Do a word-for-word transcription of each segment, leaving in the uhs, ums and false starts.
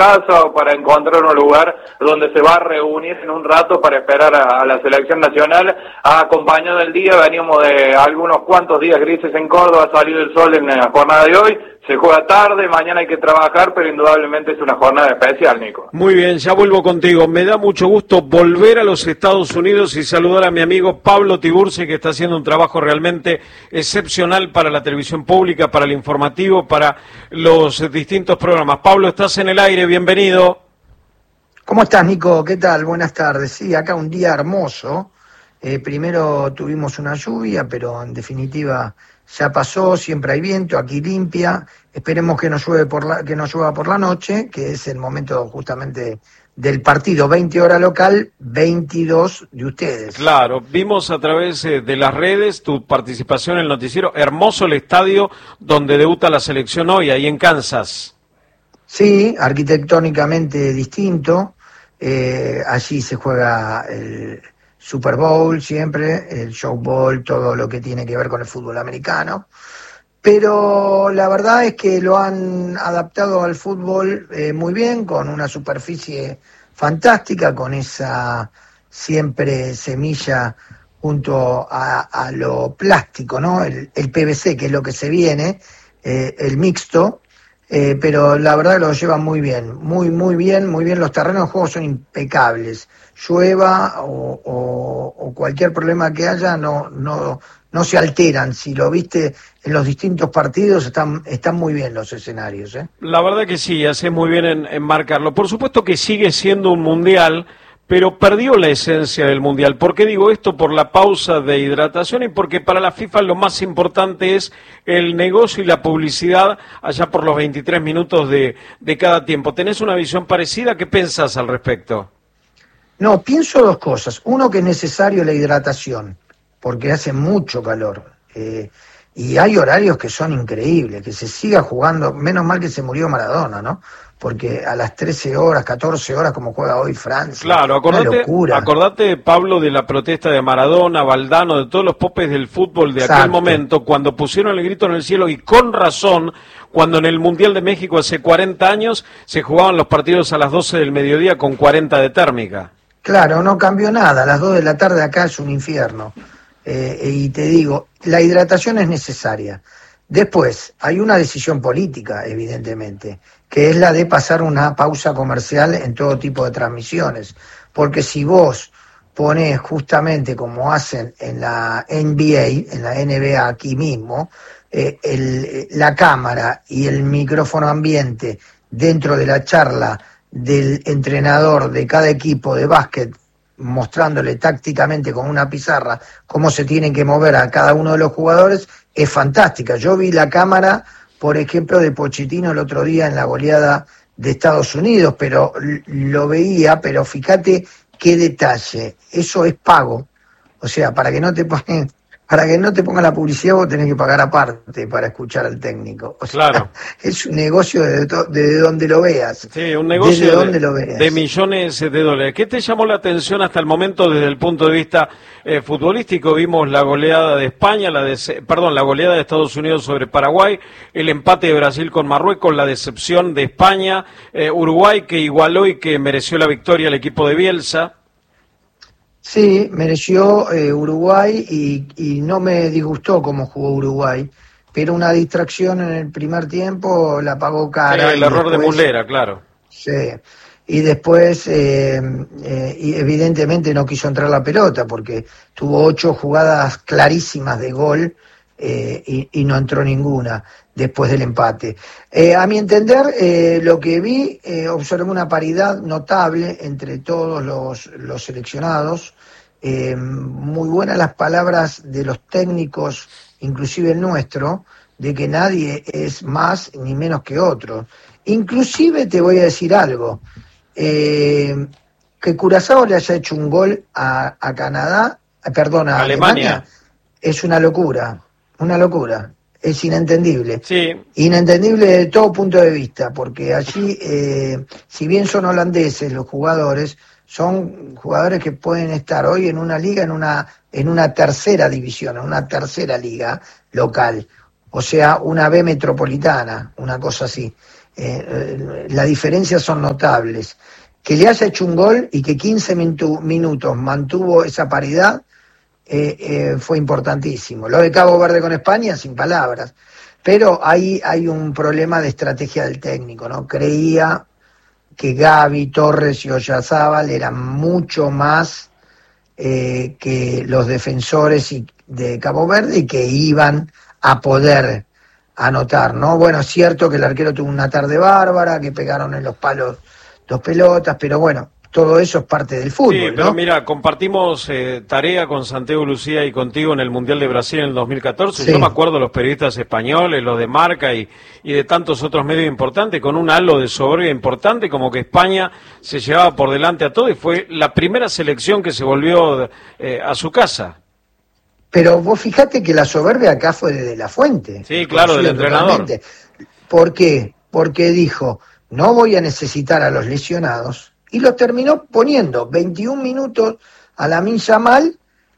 casa o para encontrar un lugar donde se va a reunir en un rato para esperar a, a la selección nacional. Ha acompañado el día, veníamos de algunos cuantos días grises en Córdoba, ha salido el sol en la jornada de hoy, se juega tarde, mañana hay que trabajar, pero indudablemente es una jornada especial, Nico. Muy bien, ya vuelvo contigo. Me da mucho gusto volver a los Estados Unidos y saludar a mi amigo Pablo Tiburce, que está haciendo un trabajo realmente excepcional para la televisión pública, para el informativo, para los distintos programas. Pablo, estás en el aire, bienvenido. ¿Cómo estás, Nico? ¿Qué tal? Buenas tardes. Sí, acá un día hermoso. Eh, primero tuvimos una lluvia, pero en definitiva ya pasó, siempre hay viento, aquí limpia. Esperemos que no llueve por la, que no llueva por la noche, que es el momento justamente del partido, veinte hora local, veintidós de ustedes. Claro, vimos a través eh, de las redes tu participación en el noticiero. Hermoso el estadio donde debuta la selección hoy, ahí en Kansas. Sí, arquitectónicamente distinto. Eh, allí se juega el Super Bowl siempre, el Show Bowl, todo lo que tiene que ver con el fútbol americano. Pero la verdad es que lo han adaptado al fútbol eh, muy bien, con una superficie fantástica, con esa siempre semilla junto a, a lo plástico, ¿no? El, el P V C, que es lo que se viene, eh, el mixto, eh, pero la verdad lo llevan muy bien, muy, muy bien, muy bien. Los terrenos de juego son impecables. Llueva o, o, o cualquier problema que haya, no, no, no se alteran. Si lo viste en los distintos partidos, están, están muy bien los escenarios, ¿eh? La verdad que sí, hace muy bien en, en marcarlo. Por supuesto que sigue siendo un mundial, pero perdió la esencia del mundial. ¿Por qué digo esto? Por la pausa de hidratación y porque para la FIFA lo más importante es el negocio y la publicidad allá por los veintitrés minutos de, de cada tiempo. ¿Tenés una visión parecida? ¿Qué pensás al respecto? No, pienso dos cosas. Uno, que es necesario la hidratación, porque hace mucho calor. Eh, y hay horarios que son increíbles, que se siga jugando. Menos mal que se murió Maradona, ¿no? Porque a las trece horas, catorce horas, como juega hoy Francia, claro, acordate, una locura. Acordate, Pablo, de la protesta de Maradona, Valdano, de todos los popes del fútbol de Exacto. aquel momento, cuando pusieron el grito en el cielo, y con razón, cuando en el Mundial de México hace cuarenta años se jugaban los partidos a las doce del mediodía con cuarenta de térmica. Claro, no cambió nada, a las dos de la tarde acá es un infierno. Eh, y te digo, la hidratación es necesaria. Después, hay una decisión política, evidentemente, que es la de pasar una pausa comercial en todo tipo de transmisiones. Porque si vos ponés justamente como hacen en la N B A, en la N B A aquí mismo, eh, el, la cámara y el micrófono ambiente dentro de la charla del entrenador de cada equipo de básquet, mostrándole tácticamente con una pizarra cómo se tienen que mover a cada uno de los jugadores, es fantástica. Yo vi la cámara, por ejemplo, de Pochettino el otro día en la goleada de Estados Unidos, pero lo veía, pero fíjate qué detalle, eso es pago. O sea, para que no te pongan, para que no te pongan la publicidad, vos tenés que pagar aparte para escuchar al técnico. O sea, claro. Es un negocio de, de donde lo veas. Sí, un negocio de, de, donde lo veas. de millones de dólares. ¿Qué te llamó la atención hasta el momento desde el punto de vista eh, futbolístico? Vimos la goleada de España, la de, perdón, la goleada de Estados Unidos sobre Paraguay, el empate de Brasil con Marruecos, la decepción de España, eh, Uruguay que igualó y que mereció la victoria al equipo de Bielsa. Sí, mereció eh, Uruguay y, y no me disgustó cómo jugó Uruguay, pero una distracción en el primer tiempo la pagó cara. Sí, el error después, de Muslera, claro. Sí, y después eh, eh, y evidentemente no quiso entrar la pelota porque tuvo ocho jugadas clarísimas de gol eh, y, y no entró ninguna después del empate. Eh, a mi entender, eh, lo que vi, eh, observé una paridad notable entre todos los, los seleccionados, eh, muy buenas las palabras de los técnicos, inclusive el nuestro, de que nadie es más ni menos que otro. Inclusive te voy a decir algo, eh, que Curazao le haya hecho un gol a, a Canadá, a, perdón, a Alemania. Alemania, es una locura, una locura. Es inentendible, sí. Inentendible de todo punto de vista, porque allí, eh, si bien son holandeses los jugadores, son jugadores que pueden estar hoy en una liga, en una en una tercera división, en una tercera liga local, o sea, una B metropolitana, una cosa así. eh, las diferencias son notables. Que le haya hecho un gol y que quince minuto, minutos mantuvo esa paridad eh, eh, fue importantísimo. Lo de Cabo Verde con España, sin palabras. Pero ahí hay un problema de estrategia del técnico, ¿no? Creía que Gavi, Torres y Oyarzábal eran mucho más eh, que los defensores y, de Cabo Verde y que iban a poder anotar, ¿no? Bueno, es cierto que el arquero tuvo una tarde bárbara, que pegaron en los palos dos pelotas, pero bueno, todo eso es parte del fútbol, sí, ¿no? pero mira, compartimos eh, tarea con Santiago Lucía y contigo en el Mundial de Brasil en el dos mil catorce. Sí. Yo me acuerdo de los periodistas españoles, los de Marca y, y de tantos otros medios importantes, con un halo de soberbia importante, como que España se llevaba por delante a todo y fue la primera selección que se volvió eh, a su casa. Pero vos fijate que la soberbia acá fue de La Fuente. Sí, claro, del entrenador. ¿Por qué? Porque dijo, no voy a necesitar a los lesionados. Y los terminó poniendo veintiún minutos a Lamine Yamal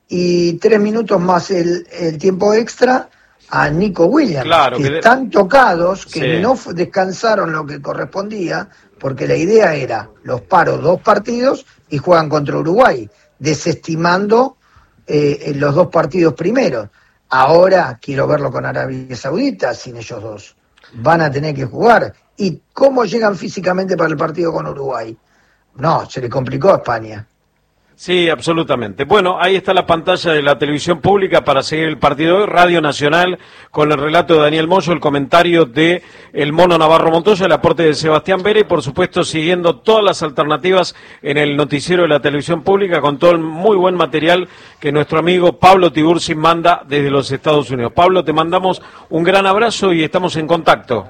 y tres minutos más el, el tiempo extra a Nico Williams, claro, que, que de... están tocados, que sí. no descansaron lo que correspondía, porque la idea era, los paro dos partidos y juegan contra Uruguay, desestimando eh, los dos partidos primeros. Ahora quiero verlo con Arabia Saudita, sin ellos dos. Van a tener que jugar. ¿Y cómo llegan físicamente para el partido con Uruguay? No, se le complicó a España. Sí, absolutamente. Bueno, ahí está la pantalla de la televisión pública para seguir el partido de hoy. Radio Nacional con el relato de Daniel Moyo, el comentario de el Mono Navarro Montoya, el aporte de Sebastián Vera y por supuesto siguiendo todas las alternativas en el noticiero de la televisión pública con todo el muy buen material que nuestro amigo Pablo Tiburci manda desde los Estados Unidos. Pablo, te mandamos un gran abrazo y estamos en contacto.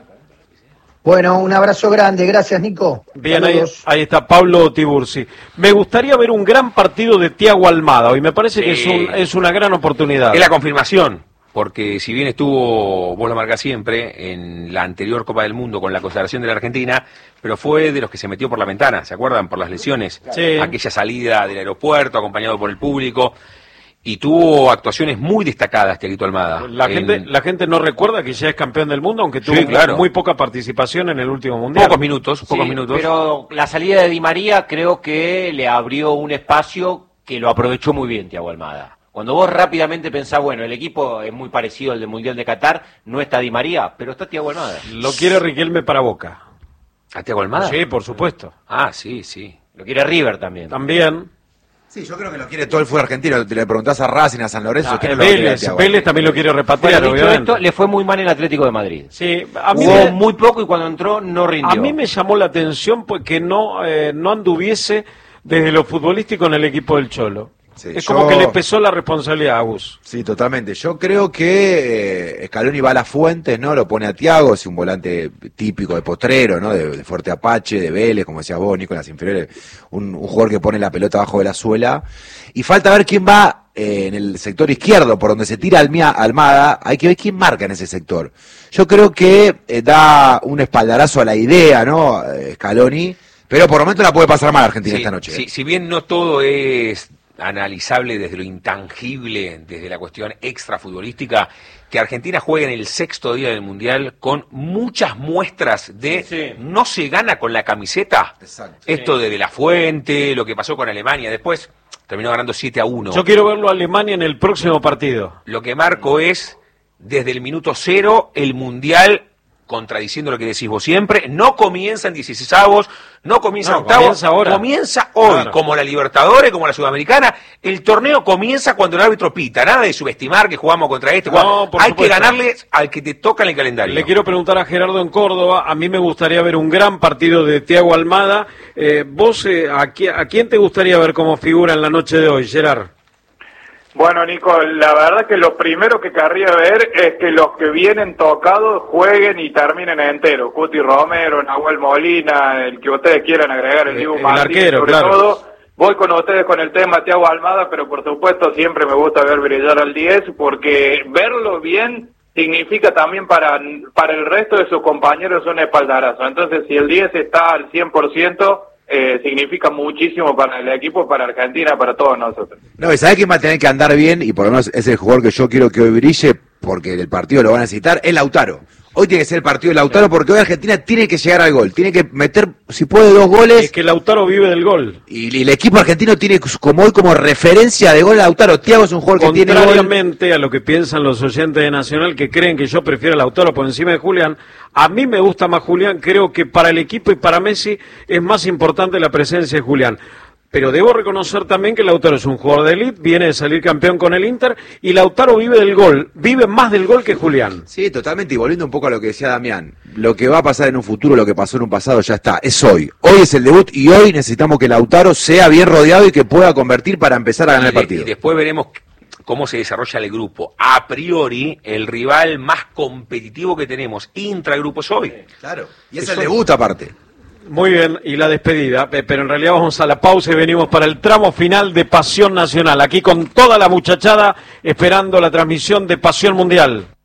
Bueno, un abrazo grande, gracias Nico. Bien, ahí, ahí está Pablo Tiburci. Me gustaría ver un gran partido de Thiago Almada hoy, me parece sí. que es, un, es una gran oportunidad. Es la confirmación, porque si bien estuvo, vos lo marcás siempre, en la anterior Copa del Mundo con la consagración de la Argentina, pero fue de los que se metió por la ventana, ¿se acuerdan? Por las lesiones, sí. aquella salida del aeropuerto acompañado por el público. Y tuvo actuaciones muy destacadas, Thiaguito Almada. La, en... gente, la gente no recuerda que ya es campeón del mundo, aunque tuvo sí, claro. muy poca participación en el último mundial. Pocos minutos, pocos sí, minutos. Pero la salida de Di María creo que le abrió un espacio que lo aprovechó muy bien Thiago Almada. Cuando vos rápidamente pensás, bueno, el equipo es muy parecido al del Mundial de Qatar, no está Di María, pero está Thiago Almada. Lo quiere Riquelme para Boca. ¿A Thiago Almada? Sí, por supuesto. Ah, sí, sí. Lo quiere River también. También. Sí, yo creo que lo quiere todo el fútbol argentino. Te le preguntás a Racing, a San Lorenzo. Ah, Vélez, Vélez también lo quiere repatriar, bueno, obviamente. Esto, le fue muy mal en Atlético de Madrid. Sí, a mí Jugó me, muy poco y cuando entró no rindió. A mí me llamó la atención porque no, eh, no anduviese desde lo futbolístico en el equipo del Cholo. Sí, es yo... como que le pesó la responsabilidad a Gus. Sí, totalmente. Yo creo que eh, Scaloni va a las fuentes, ¿no? Lo pone a Thiago, es un volante típico de postrero, ¿no? De, de Fuerte Apache, de Vélez, como decías vos, Nico, en las inferiores. Un, un jugador que pone la pelota abajo de la suela. Y falta ver quién va eh, en el sector izquierdo, por donde se tira Almia, Almada. Hay que ver quién marca en ese sector. Yo creo que eh, da un espaldarazo a la idea, ¿no? Eh, Scaloni. Pero por lo menos la puede pasar mal Argentina sí, esta noche. Sí, ¿eh? Si bien no todo es analizable desde lo intangible, desde la cuestión extrafutbolística, que Argentina juegue en el sexto día del Mundial con muchas muestras de sí. no se gana con la camiseta. Exacto. Esto sí. de De La Fuente, lo que pasó con Alemania, después terminó ganando siete a uno. Yo quiero verlo a Alemania en el próximo partido. Lo que marco es, desde el minuto cero, el Mundial, contradiciendo lo que decís vos siempre, no comienza en dieciseisavos, no comienza no, en octavos, comienza, ahora. comienza hoy, claro. Como la Libertadores, como la Sudamericana, el torneo comienza cuando el árbitro pita, nada de subestimar que jugamos contra este, no, hay supuesto. que ganarle al que te toca en el calendario. Le quiero preguntar a Gerardo en Córdoba, a mí me gustaría ver un gran partido de Thiago Almada, eh, vos, eh, a, qui- ¿a quién te gustaría ver como figura en la noche de hoy, Gerard? Bueno, Nico, la verdad que lo primero que querría ver es que los que vienen tocados jueguen y terminen entero. Cuti Romero, Nahuel Molina, el que ustedes quieran agregar, el Dibu Martínez, arquero, sobre claro. todo. Voy con ustedes con el tema Thiago Almada, pero por supuesto siempre me gusta ver brillar al diez, porque verlo bien significa también para, para el resto de sus compañeros un espaldarazo. Entonces, si el diez está al cien por ciento... Eh, significa muchísimo para el equipo, para Argentina, para todos nosotros. No, y ¿sabés quién va a tener que andar bien? Y por lo menos es el jugador que yo quiero que hoy brille, porque el partido lo van a necesitar, es Lautaro. Hoy tiene que ser el partido de Lautaro, porque hoy Argentina tiene que llegar al gol, tiene que meter, si puede, dos goles. Es que Lautaro vive del gol. Y, y el equipo argentino tiene como hoy como referencia de gol a Lautaro. Thiago es un jugador que tiene gol. Contrariamente a lo que piensan los oyentes de Nacional, que creen que yo prefiero a Lautaro por encima de Julián, a mí me gusta más Julián. Creo que para el equipo y para Messi es más importante la presencia de Julián. Pero debo reconocer también que Lautaro es un jugador de élite, viene de salir campeón con el Inter, y Lautaro vive del gol, vive más del gol que Julián. Sí, totalmente, y volviendo un poco a lo que decía Damián, lo que va a pasar en un futuro, lo que pasó en un pasado, ya está, es hoy. Hoy es el debut y hoy necesitamos que Lautaro sea bien rodeado y que pueda convertir para empezar a ganar y el partido. Y después veremos cómo se desarrolla el grupo. A priori, el rival más competitivo que tenemos intragrupo es hoy. Claro, y es Eso el debut aparte. Muy bien, y la despedida, pero en realidad vamos a la pausa y venimos para el tramo final de Pasión Nacional, aquí con toda la muchachada esperando la transmisión de Pasión Mundial.